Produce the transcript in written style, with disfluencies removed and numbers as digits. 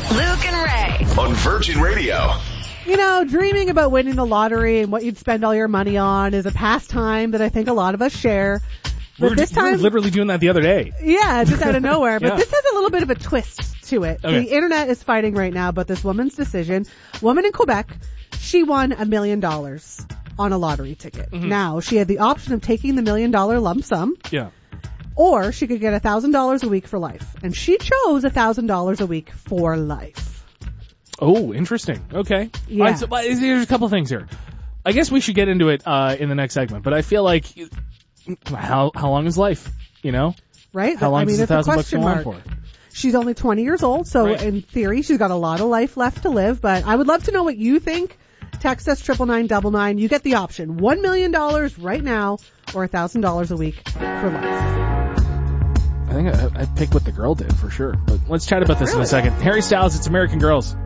Luke and Ray. On Virgin Radio. You know, dreaming about winning the lottery and what you'd spend all your money on is a pastime that I think a lot of us share. But this time, we were literally doing that the other day. Yeah, just out of nowhere. But Yeah. This has a little bit of a twist to it. Okay. The internet is fighting right now about this woman's decision. Woman in Quebec, she won $1 million on a lottery ticket. Mm-hmm. Now, she had the option of taking the $1 million lump sum, Yeah. or she could get $1,000 a week for life. And she chose $1,000 a week for life. Oh, interesting. Okay. Yeah. All right, so there's a couple things here. I guess we should get into it in the next segment, but I feel like how long is life? You know? Right? How long I mean, does it's a $1,000 question go on mark. for? She's only 20 years old, so Right. in theory, she's got a lot of life left to live, but I would love to know what you think. Text us 99999. You get the option. $1 million right now or $1,000 a week for life. I think I'd pick what the girl did for sure. But let's chat about this in a second. Harry Styles, it's American Girls.